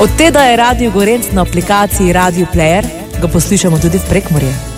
Od tega je Radio Gorenc na aplikaciji Radio Player, ga poslušamo tudi v Prekmurje.